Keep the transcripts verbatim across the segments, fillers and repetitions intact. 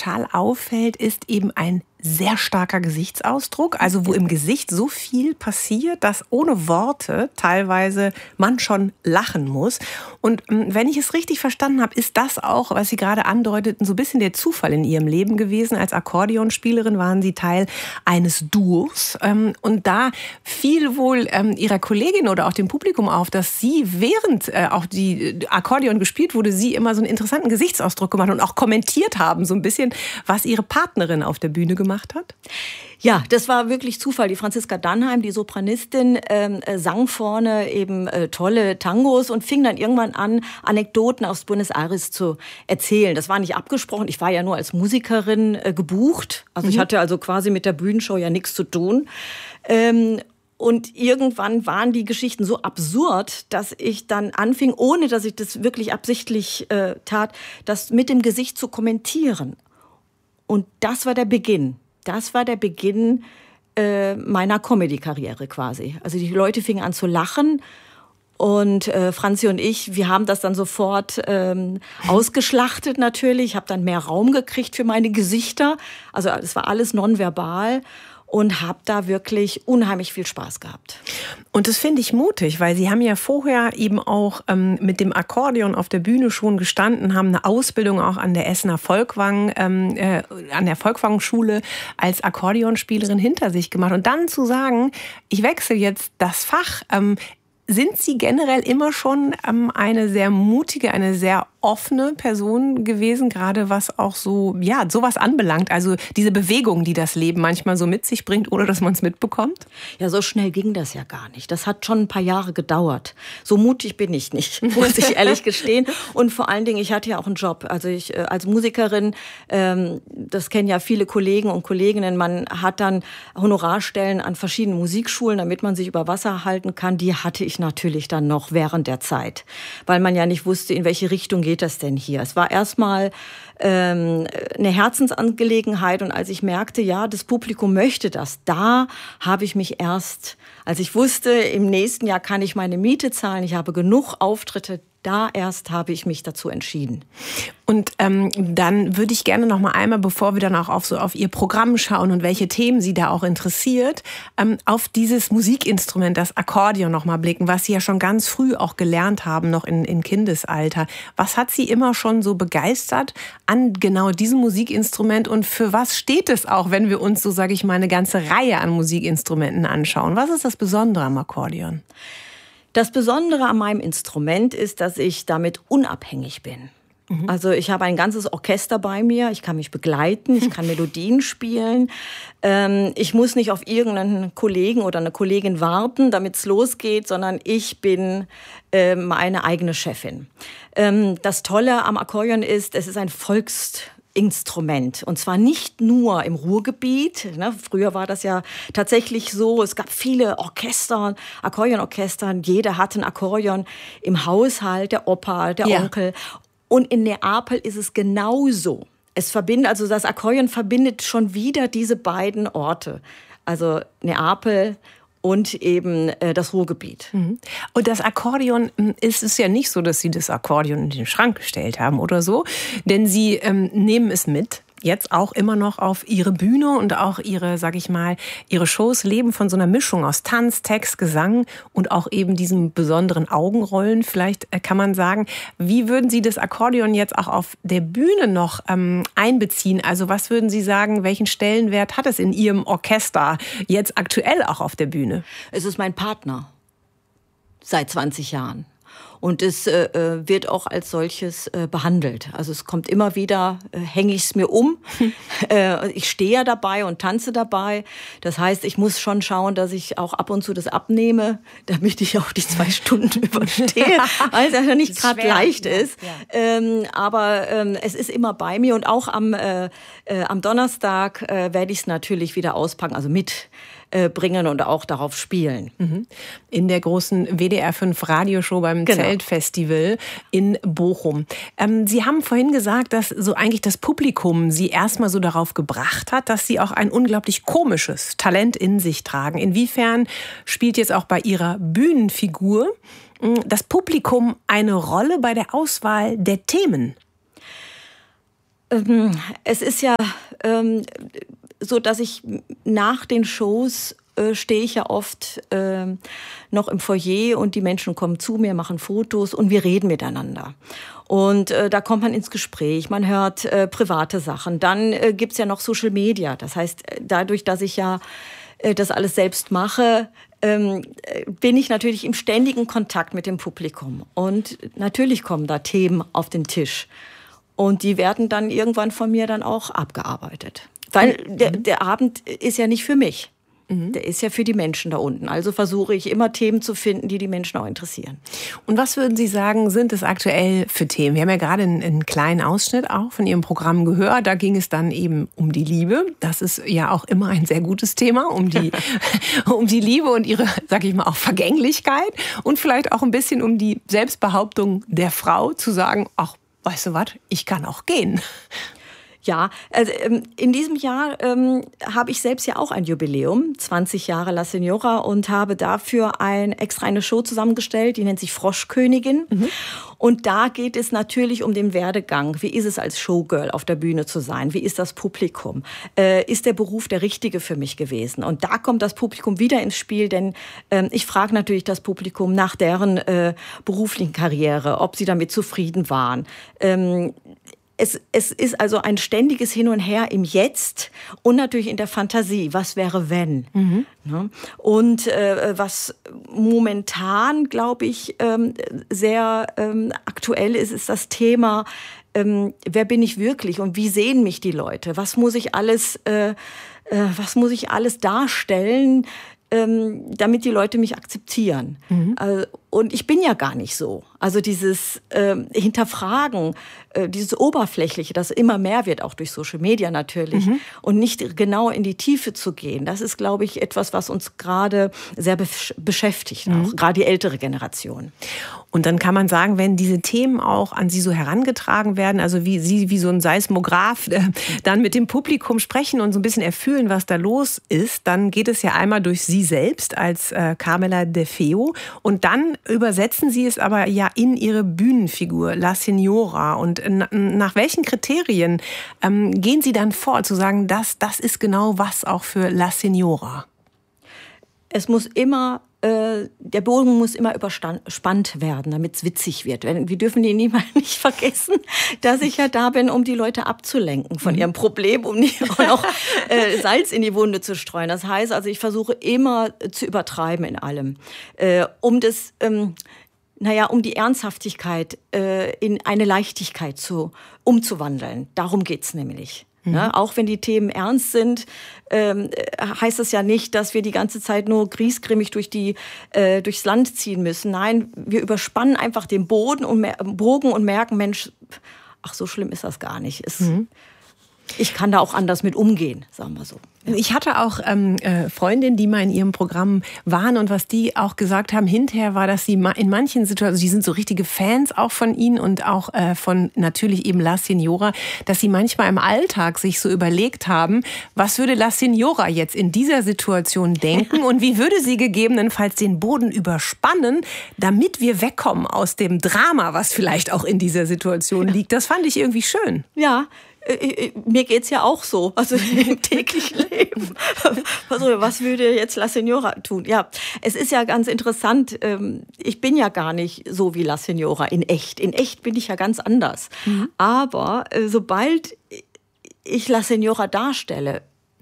total auffällt, ist eben ein sehr starker Gesichtsausdruck, also wo im Gesicht so viel passiert, dass ohne Worte teilweise man schon lachen muss. Und wenn ich es richtig verstanden habe, ist das auch, was Sie gerade andeuteten, so ein bisschen der Zufall in Ihrem Leben gewesen. Als Akkordeonspielerin waren Sie Teil eines Duos. Und da fiel wohl Ihrer Kollegin oder auch dem Publikum auf, dass Sie, während auch die Akkordeon gespielt wurde, Sie immer so einen interessanten Gesichtsausdruck gemacht und auch kommentiert haben, so ein bisschen, was Ihre Partnerin auf der Bühne gemacht hat? Ja, das war wirklich Zufall. Die Franziska Dannheim, die Sopranistin, ähm, sang vorne eben äh, tolle Tangos und fing dann irgendwann an, Anekdoten aus Buenos Aires zu erzählen. Das war nicht abgesprochen. Ich war ja nur als Musikerin äh, gebucht. Also mhm. ich hatte also quasi mit der Bühnenshow ja nichts zu tun. Ähm, Und irgendwann waren die Geschichten so absurd, dass ich dann anfing, ohne dass ich das wirklich absichtlich äh, tat, das mit dem Gesicht zu kommentieren. Und das war der Beginn. Das war der Beginn äh, meiner Comedy-Karriere quasi. Also die Leute fingen an zu lachen. Und äh, Franzi und ich, wir haben das dann sofort ähm, ausgeschlachtet natürlich. Ich habe dann mehr Raum gekriegt für meine Gesichter. Also das war alles nonverbal. Und habe da wirklich unheimlich viel Spaß gehabt. Und das finde ich mutig, weil Sie haben ja vorher eben auch ähm, mit dem Akkordeon auf der Bühne schon gestanden, haben eine Ausbildung auch an der Essener Volkwang, ähm, äh, an der Volkwang-Schule als Akkordeonspielerin hinter sich gemacht. Und dann zu sagen, ich wechsle jetzt das Fach. Ähm, sind Sie generell immer schon ähm, eine sehr mutige, eine sehr offene Person gewesen, gerade was auch so, ja, sowas anbelangt, also diese Bewegung, die das Leben manchmal so mit sich bringt, ohne dass man es mitbekommt? Ja, so schnell ging das ja gar nicht. Das hat schon ein paar Jahre gedauert. So mutig bin ich nicht, muss ich ehrlich gestehen. Und vor allen Dingen, ich hatte ja auch einen Job. Also ich äh, als Musikerin, ähm, das kennen ja viele Kollegen und Kolleginnen, man hat dann Honorarstellen an verschiedenen Musikschulen, damit man sich über Wasser halten kann. Die hatte ich natürlich dann noch während der Zeit, weil man ja nicht wusste, in welche Richtung geht das denn hier? Es war erstmal ähm, eine Herzensangelegenheit und als ich merkte, ja, das Publikum möchte das, da habe ich mich erst, als ich wusste, im nächsten Jahr kann ich meine Miete zahlen, ich habe genug Auftritte, da erst habe ich mich dazu entschieden. Und ähm, dann würde ich gerne noch mal einmal, bevor wir dann auch auf, so auf Ihr Programm schauen und welche Themen Sie da auch interessiert, ähm, auf dieses Musikinstrument, das Akkordeon noch mal blicken, was Sie ja schon ganz früh auch gelernt haben, noch in, in Kindesalter. Was hat Sie immer schon so begeistert an genau diesem Musikinstrument und für was steht es auch, wenn wir uns so, sage ich mal, eine ganze Reihe an Musikinstrumenten anschauen? Was ist das Besondere am Akkordeon? Das Besondere an meinem Instrument ist, dass ich damit unabhängig bin. Mhm. Also ich habe ein ganzes Orchester bei mir, ich kann mich begleiten, ich kann Melodien spielen. Ähm, ich muss nicht auf irgendeinen Kollegen oder eine Kollegin warten, damit es losgeht, sondern ich bin äh, meine eigene Chefin. Ähm, das Tolle am Akkordeon ist, es ist ein Volks Instrument. Und zwar nicht nur im Ruhrgebiet. Ne? Früher war das ja tatsächlich so. Es gab viele Orchester, Akkordeonorchester. Jeder hatte ein Akkordeon im Haushalt, der Opa, der ja. Onkel. Und in Neapel ist es genauso. Es verbindet, also das Akkordeon verbindet schon wieder diese beiden Orte. Also Neapel und eben äh, das Ruhrgebiet. Und das Akkordeon, ist es ja nicht so, dass Sie das Akkordeon in den Schrank gestellt haben oder so, denn Sie ähm, nehmen es mit. Jetzt auch immer noch auf Ihre Bühne und auch Ihre, sag ich mal, Ihre Shows leben von so einer Mischung aus Tanz, Text, Gesang und auch eben diesem besonderen Augenrollen. Vielleicht kann man sagen, wie würden Sie das Akkordeon jetzt auch auf der Bühne noch ähm, einbeziehen? Also was würden Sie sagen, welchen Stellenwert hat es in Ihrem Orchester jetzt aktuell auch auf der Bühne? Es ist mein Partner seit zwanzig Jahren. Und es äh, wird auch als solches äh, behandelt. Also es kommt immer wieder, äh, hänge ich es mir um. äh, ich stehe ja dabei und tanze dabei. Das heißt, ich muss schon schauen, dass ich auch ab und zu das abnehme, damit ich auch die zwei Stunden überstehe, weil es ja nicht gerade leicht ist. Ja. Ähm, aber ähm, es ist immer bei mir. Und auch am, äh, äh, am Donnerstag äh, werde ich es natürlich wieder auspacken, also mit bringen und auch darauf spielen. In der großen W D R fünf Radioshow beim genau. Zeltfestival in Bochum. Ähm, Sie haben vorhin gesagt, dass so eigentlich das Publikum Sie erstmal so darauf gebracht hat, dass Sie auch ein unglaublich komisches Talent in sich tragen. Inwiefern spielt jetzt auch bei Ihrer Bühnenfigur das Publikum eine Rolle bei der Auswahl der Themen? Ähm, es ist ja ähm, so, dass ich nach den Shows äh, stehe ich ja oft äh, noch im Foyer und die Menschen kommen zu mir, machen Fotos und wir reden miteinander. Und äh, da kommt man ins Gespräch, man hört äh, private Sachen. Dann äh, gibt's ja noch Social Media. Das heißt, dadurch, dass ich ja äh, das alles selbst mache, ähm, bin ich natürlich im ständigen Kontakt mit dem Publikum. Und natürlich kommen da Themen auf den Tisch. Und die werden dann irgendwann von mir dann auch abgearbeitet. Weil der, der Abend ist ja nicht für mich. Der ist ja für die Menschen da unten. Also versuche ich immer Themen zu finden, die die Menschen auch interessieren. Und was würden Sie sagen, sind es aktuell für Themen? Wir haben ja gerade einen, einen kleinen Ausschnitt auch von Ihrem Programm gehört. Da ging es dann eben um die Liebe. Das ist ja auch immer ein sehr gutes Thema, um die, um die Liebe und ihre, sag ich mal, auch Vergänglichkeit. Und vielleicht auch ein bisschen um die Selbstbehauptung der Frau, zu sagen, ach, weißt du was, ich kann auch gehen. Ja, also in diesem Jahr ähm, habe ich selbst ja auch ein Jubiläum, zwanzig Jahre La Signora, und habe dafür ein, extra eine Show zusammengestellt, die nennt sich Froschkönigin. Mhm. Und da geht es natürlich um den Werdegang. Wie ist es als Showgirl auf der Bühne zu sein? Wie ist das Publikum? Äh, ist der Beruf der richtige für mich gewesen? Und da kommt das Publikum wieder ins Spiel, denn äh, ich frage natürlich das Publikum nach deren äh, beruflichen Karriere, ob sie damit zufrieden waren. Ähm, Es, es ist also ein ständiges Hin und Her im Jetzt und natürlich in der Fantasie. Was wäre, wenn? Mhm. Und äh, was momentan, glaube ich, ähm, sehr ähm, aktuell ist, ist das Thema, ähm, wer bin ich wirklich und wie sehen mich die Leute? Was muss ich alles, äh, äh, was muss ich alles darstellen, ähm, damit die Leute mich akzeptieren? Mhm. Also, und ich bin ja gar nicht so. Also dieses äh, Hinterfragen, äh, dieses Oberflächliche, das immer mehr wird, auch durch Social Media natürlich, mhm. und nicht genau in die Tiefe zu gehen, das ist, glaube ich, etwas, was uns gerade sehr besch- beschäftigt, mhm. auch gerade die ältere Generation. Und dann kann man sagen, wenn diese Themen auch an Sie so herangetragen werden, also wie Sie wie so ein Seismograph äh, dann mit dem Publikum sprechen und so ein bisschen erfühlen, was da los ist, dann geht es ja einmal durch Sie selbst als äh, Carmela De Feo und dann übersetzen Sie es aber ja in Ihre Bühnenfigur, La Signora. Und nach welchen Kriterien ähm, gehen Sie dann vor, zu sagen, das, das ist genau was auch für La Signora? Es muss immer, äh, der Bogen muss immer überspannt werden, damit es witzig wird. Wir dürfen die niemals nicht vergessen, dass ich ja da bin, um die Leute abzulenken von ihrem Problem, um nicht auch noch äh, Salz in die Wunde zu streuen. Das heißt also, ich versuche immer zu übertreiben in allem, äh, um das... Ähm, Naja, um die Ernsthaftigkeit äh, in eine Leichtigkeit zu, umzuwandeln. Darum geht's nämlich. Mhm. Ne? Auch wenn die Themen ernst sind, ähm, heißt das ja nicht, dass wir die ganze Zeit nur griesgrimmig durch die, äh, durchs Land ziehen müssen. Nein, wir überspannen einfach den Boden und mer- Bogen und merken, Mensch, ach, so schlimm ist das gar nicht. Es, mhm. Ich kann da auch anders mit umgehen, sagen wir so. Ich hatte auch ähm, äh, Freundinnen, die mal in ihrem Programm waren und was die auch gesagt haben hinterher war, dass sie in manchen Situationen, also die sind so richtige Fans auch von ihnen und auch äh, von natürlich eben La Signora, dass sie manchmal im Alltag sich so überlegt haben, was würde La Signora jetzt in dieser Situation denken und wie würde sie gegebenenfalls den Boden überspannen, damit wir wegkommen aus dem Drama, was vielleicht auch in dieser Situation liegt. Das fand ich irgendwie schön. Ja. Mir geht's ja auch so, also im täglichen Leben. Also, was würde jetzt La Signora tun? Ja, es ist ja ganz interessant. Ich bin ja gar nicht so wie La Signora in echt. In echt bin ich ja ganz anders. Mhm. Aber sobald ich La Signora darstelle,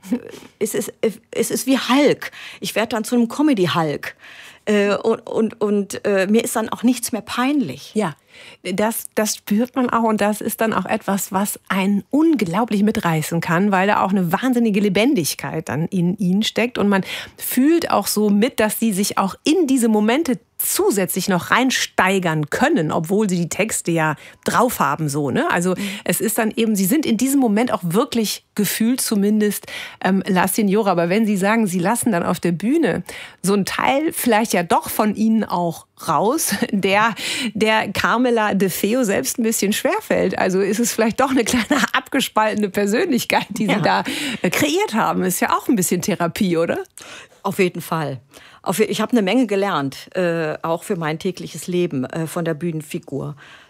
es ist, es ist wie Hulk. Ich werde dann zu einem Comedy-Hulk. Und, und, und mir ist dann auch nichts mehr peinlich. Ja. Das, das spürt man auch und das ist dann auch etwas, was einen unglaublich mitreißen kann, weil da auch eine wahnsinnige Lebendigkeit dann in ihnen steckt und man fühlt auch so mit, dass sie sich auch in diese Momente zusätzlich noch reinsteigern können, obwohl sie die Texte ja drauf haben, so, ne? Also mhm. es ist dann eben, sie sind in diesem Moment auch wirklich gefühlt zumindest ähm, La Signora. Aber wenn Sie sagen, Sie lassen dann auf der Bühne so ein Teil vielleicht ja doch von Ihnen auch raus, der der Carmela De Feo selbst ein bisschen schwerfällt. Also ist es vielleicht doch eine kleine abgespaltene Persönlichkeit, die ja. Sie da äh, kreiert haben. Ist ja auch ein bisschen Therapie, oder? Auf jeden Fall. Ich habe eine Menge gelernt, äh, auch für mein tägliches Leben, äh, von der Bühnenfigur.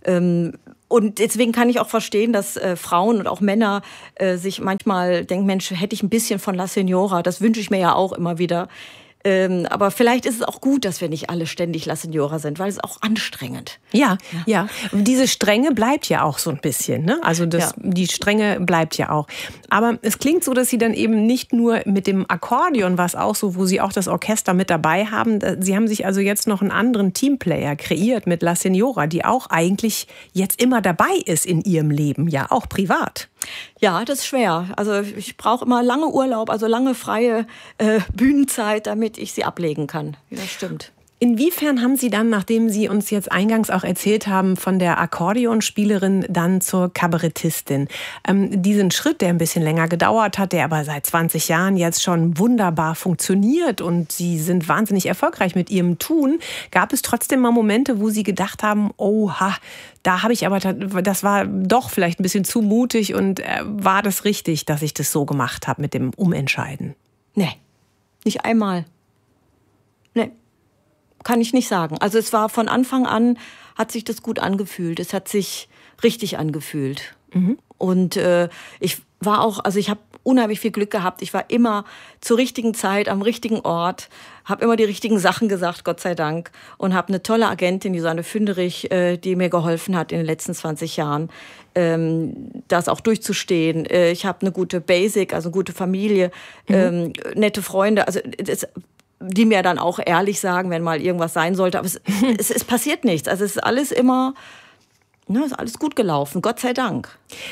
Ähm, Und deswegen kann ich auch verstehen, dass äh, Frauen und auch Männer äh, sich manchmal denken, Mensch, hätte ich ein bisschen von La Signora, das wünsche ich mir ja auch immer wieder. Ähm, aber vielleicht ist es auch gut, dass wir nicht alle ständig La Signora sind, weil es ist auch anstrengend. Ja, ja, ja. Diese Strenge bleibt ja auch so ein bisschen, ne? Also das, ja. die Strenge bleibt ja auch. Aber es klingt so, dass Sie dann eben nicht nur mit dem Akkordeon, was auch so, wo Sie auch das Orchester mit dabei haben, Sie haben sich also jetzt noch einen anderen Teamplayer kreiert mit La Signora, die auch eigentlich jetzt immer dabei ist in Ihrem Leben, ja, auch privat. Ja, das ist schwer. Also ich brauche immer lange Urlaub, also lange freie äh, Bühnenzeit, damit ich sie ablegen kann. Das stimmt. Inwiefern haben Sie dann, nachdem Sie uns jetzt eingangs auch erzählt haben, von der Akkordeonspielerin dann zur Kabarettistin, ähm, diesen Schritt, der ein bisschen länger gedauert hat, der aber seit zwanzig Jahren jetzt schon wunderbar funktioniert und Sie sind wahnsinnig erfolgreich mit Ihrem Tun, gab es trotzdem mal Momente, wo Sie gedacht haben, oha, da habe ich aber, das war doch vielleicht ein bisschen zu mutig und äh, war das richtig, dass ich das so gemacht habe mit dem Umentscheiden? Nee, nicht einmal. Nee. Kann ich nicht sagen. Also es war von Anfang an, hat sich das gut angefühlt. Es hat sich richtig angefühlt. Mhm. Und äh, ich war auch, also ich habe unheimlich viel Glück gehabt. Ich war immer zur richtigen Zeit am richtigen Ort, habe immer die richtigen Sachen gesagt, Gott sei Dank. Und habe eine tolle Agentin, die Susanne Fünderich, äh, die mir geholfen hat in den letzten zwanzig Jahren, ähm, das auch durchzustehen. Äh, ich habe eine gute Basic, also eine gute Familie, mhm. ähm, nette Freunde. Also das, die mir dann auch ehrlich sagen, wenn mal irgendwas sein sollte. Aber es, es, es passiert nichts. Also es ist alles immer, ne, ist alles gut gelaufen, Gott sei Dank.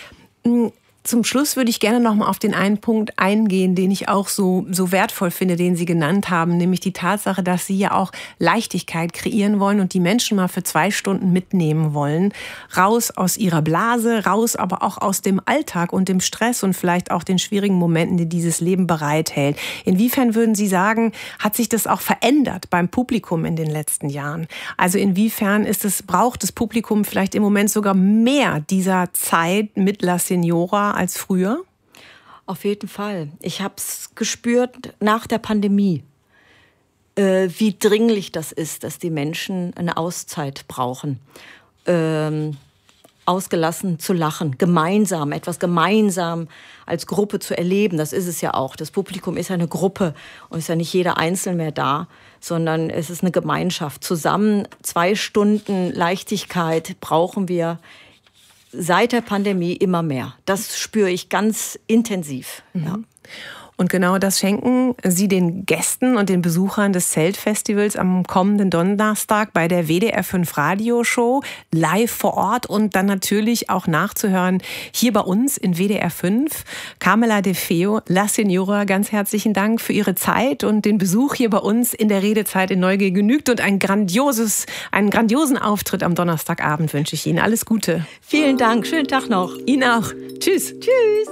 Zum Schluss würde ich gerne noch mal auf den einen Punkt eingehen, den ich auch so, so wertvoll finde, den Sie genannt haben, nämlich die Tatsache, dass Sie ja auch Leichtigkeit kreieren wollen und die Menschen mal für zwei Stunden mitnehmen wollen. Raus aus ihrer Blase, raus aber auch aus dem Alltag und dem Stress und vielleicht auch den schwierigen Momenten, die dieses Leben bereithält. Inwiefern würden Sie sagen, hat sich das auch verändert beim Publikum in den letzten Jahren? Also inwiefern ist es, braucht das Publikum vielleicht im Moment sogar mehr dieser Zeit mit La Signora als früher? Auf jeden Fall. Ich habe es gespürt nach der Pandemie, äh, wie dringlich das ist, dass die Menschen eine Auszeit brauchen. Ähm, ausgelassen zu lachen, gemeinsam, etwas gemeinsam als Gruppe zu erleben. Das ist es ja auch. Das Publikum ist ja eine Gruppe und ist ja nicht jeder einzeln mehr da, sondern es ist eine Gemeinschaft. Zusammen zwei Stunden Leichtigkeit brauchen wir seit der Pandemie immer mehr. Das spüre ich ganz intensiv. Mhm. Ja. Und genau das schenken Sie den Gästen und den Besuchern des Zeltfestivals am kommenden Donnerstag bei der W D R fünf Radioshow live vor Ort und dann natürlich auch nachzuhören hier bei uns in W D R fünf. Carmela De Feo, La Signora, ganz herzlichen Dank für Ihre Zeit und den Besuch hier bei uns in der Redezeit in Neugier genügt und ein grandioses, einen grandiosen Auftritt am Donnerstagabend wünsche ich Ihnen. Alles Gute. Vielen Dank. Schönen Tag noch. Ihnen auch. Tschüss. Tschüss.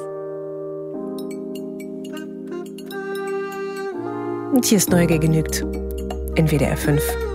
Und hier ist Neugier genügt in W D R fünf.